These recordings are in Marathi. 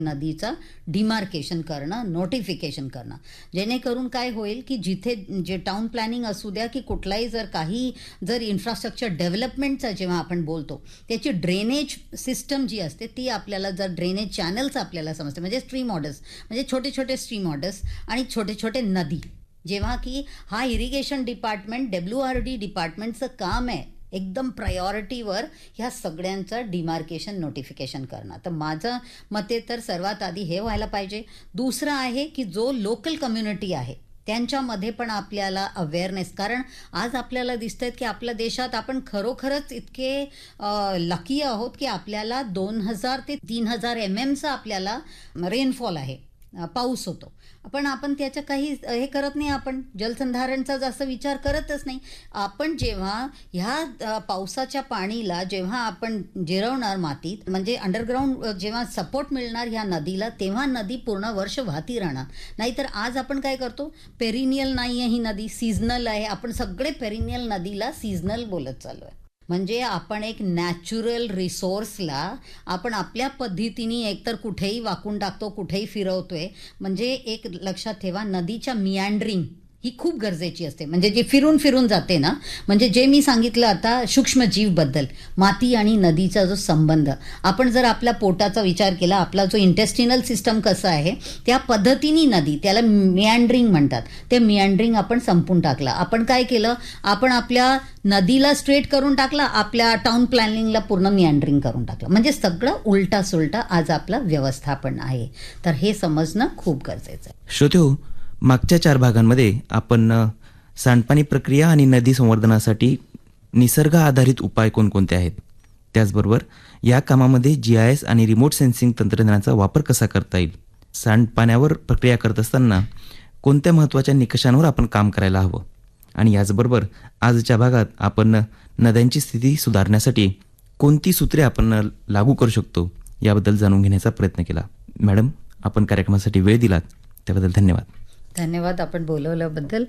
नदीचा डिमार्केशन करणं, नोटिफिकेशन करणं, जेणेकरून काय होईल की जिथे जे टाउन प्लॅनिंग असू द्या की कुठलाही जर इन्फ्रास्ट्रक्चर डेव्हलपमेंटचा जेव्हा आपण बोलतो त्याची ड्रेनेज सिस्टम जी असते ती आपल्याला जर ड्रेनेज चॅनल्स आपल्याला समजते, म्हणजे स्ट्रीम ऑर्डर्स, म्हणजे छोटे छोटे स्ट्रीम ऑर्डर्स आणि छोटे छोटे नदी, जेव्हा की हा इरिगेशन डिपार्टमेंट WRD डिपार्टमेंटचं काम आहे एकदम प्रायोरिटीवर ह्या सगळ्यांचं डिमार्केशन नोटिफिकेशन करणं. तर माझं मते तर सर्वात आधी हे व्हायला पाहिजे. दुसरं आहे की जो लोकल कम्युनिटी आहे त्यांच्यामध्ये पण आपल्याला अवेअरनेस, कारण आज आपल्याला दिसतंय की आपल्या देशात आपण खरोखरच इतके लकी आहोत की आपल्याला 2000 ते 3000 MM आपल्याला रेनफॉल आहे, पाऊस होतो, पण आपण त्याचं काही हे करत नाही, आपण जलसंधारणचा जास्त विचार करतच नाही. आपण जेव्हा ह्या पावसाच्या पाणीला जेव्हा आपण जिरवणार मातीत, म्हणजे अंडरग्राऊंड जेव्हा सपोर्ट मिळणार ह्या नदीला, तेव्हा नदी पूर्ण वर्ष वाहती राहणार. नाहीतर आज आपण काय करतो, पेरिनियल नाही आहे ही नदी, सीझनल आहे. आपण सगळे पेरिनियल नदीला सीझनल बोलत चालू आहे. म्हणजे आपण एक नॅचरल रिसोर्सला आपण आपल्या पद्धतीने एकतर कुठेही वाकून टाकतो, कुठेही फिरवतोय. म्हणजे एक लक्षात ठेवा, नदीच्या मियांड्रिंग ही खूप गरजेची असते, म्हणजे जे फिरून फिरून जाते ना, म्हणजे जे मी सांगितलं आता सूक्ष्मजीवबद्दल, माती आणि नदीचा जो संबंध, आपण जर आपल्या पोटाचा विचार केला, आपला जो इंटेस्टिनल सिस्टम कसं आहे त्या पद्धतीने नदी, त्याला मियांड्रिंग म्हणतात, ते मियांड्रिंग आपण संपून टाकलं. आपण काय केलं, आपण आपल्या नदीला स्ट्रेट करून टाकला, आपल्या टाउन प्लॅनिंगला पूर्ण मियांड्रिंग करून टाकलं, म्हणजे सगळं उलटा सुलटा आज आपलं व्यवस्थापन आहे. तर हे समजणं खूप गरजेचं आहे. श्रोत्यो, मागच्या 4 भागांमध्ये आपण सांडपाणी प्रक्रिया आणि नदी संवर्धनासाठी निसर्ग आधारित उपाय कोणकोणते आहेत, त्याचबरोबर या कामामध्ये GIS आणि रिमोट सेन्सिंग तंत्रज्ञानाचा वापर कसा करता येईल, सांडपाण्यावर प्रक्रिया करत असताना कोणत्या महत्त्वाच्या निकषांवर आपण काम करायला हवं, आणि याचबरोबर आजच्या भागात आपण नद्यांची स्थिती सुधारण्यासाठी कोणती सूत्रे आपण लागू करू शकतो याबद्दल जाणून घेण्याचा प्रयत्न केला. मॅडम, आपण कार्यक्रमासाठी वेळ दिलात त्याबद्दल धन्यवाद. धन्यवाद आपण बोलवल्याबद्दल.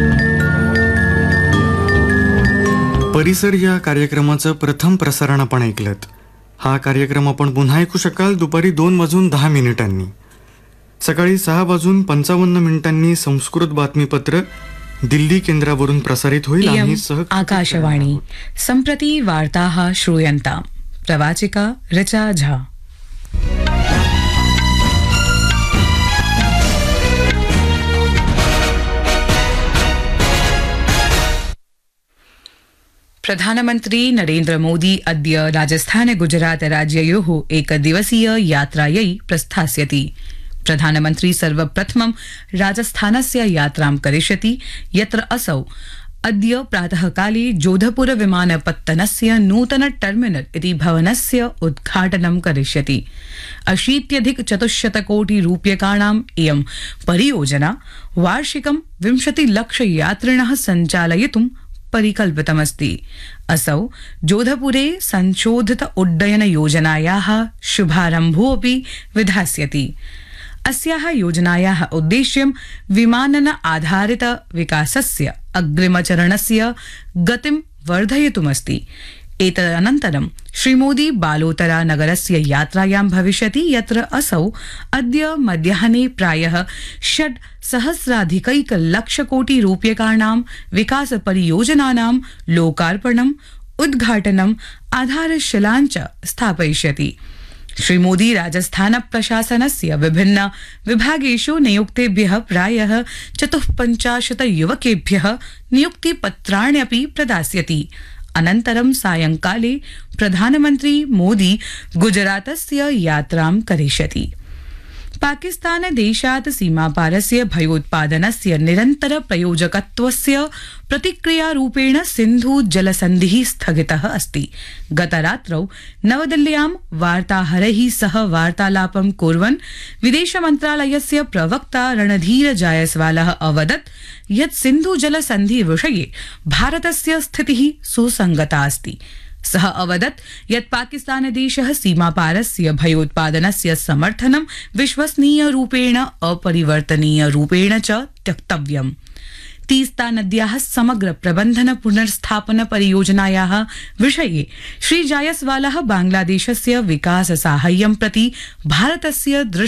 परिसर या कार्यक्रमाचं प्रथम प्रसारण आपण ऐकलत. हा कार्यक्रम आपण पुन्हा ऐकू शकाल दुपारी 2:10 सकाळी 6:55 संस्कृत बातमीपत्र दिल्ली केंद्रावरून प्रसारित होईल. आकाशवाणी सम्प्रति वार्ताः श्रूयन्ताम्. प्रवाचिका ऋचा झा. प्रधानमन्त्री नरेन्द्र मोदी अद्य राजस्थान गुजरात राज्ययोः एकदिवसीय यात्रायै प्रस्थास्यति. प्रधानमन्त्री सर्वप्रथमं राजस्थानस्य यात्रां करिष्यति, यत्र असौ अद्य प्रातःकाले जोधपुर विमानपत्तनस्य नूतन टर्मिनल इति भवनस्य उद्घाटनं करिष्यति. 80,400 कोटि रूप्यकाणाम् इयं परियोजना वार्षिकं 20 लाख यात्रिणः सञ्चालयितुं परिकल्पितमस्ति. असौ जोधपुरे संशोधित उड्डयन योजनायाः शुभारम्भोऽपि विधास्यति. अस्याः योजनायाः उद्देश्यं विमानन आधारित विकासस्य अग्रिमचरणस्य गतिं वर्धयितुमस्ति. एतदनन्तरं श्रीमोदी बालोतरा नगरस्य यात्रायां भविष्यति, यत्र असौ अद्य मध्याह्ने प्रायः 6,000,000 लाख कोटि रूप्यकाणां विकास परियोजनानां लोकार्पणम्, उद्घाटनम्, आधारशिलाञ्च स्थापयिष्यति. श्रीमोदी राजस्थान प्रशासनस्य विभिन्न विभागेषु नियुक्तेभ्यः प्रायः 54 युवकेभ्यः नियुक्तिपत्राण्यपि प्रदास्यति. अनन्तरं सायंकाले प्रधानमन्त्री मोदी गुजरातस्य यात्रां करिष्यति. पाकिस्तान देशात् सीमापारस्य भयोत्पादनस्य निरन्तर प्रयोजकत्वस्य प्रतिक्रियारूपेण सिन्धु जलसन्धिः स्थगितः अस्ति. गतरात्रौ नवदिल्ल्यां वार्ताहरैः सह वार्तालापं कुर्वन् विदेशमन्त्रालयस्य प्रवक्ता रणधीर जायसवालः अवदत् यत् सिन्धु जलसन्धि विषये भारतस्य स्थितिः सुसङ्गता अस्ति. सः अवदत् यत् पाकिस्तानदेशः सीमापारस्य भयोत्पादनस्य समर्थनं विश्वसनीयरूपेण अपरिवर्तनीयरूपेण च त्यक्तव्यम्. तीस्ता नद्याः समग्र प्रबन्धन पुनर्स्थापन परियोजनायाः विषये श्री जायसवालः बांग्लादेशस्य विकास साहाय्यं प्रति भारतस्य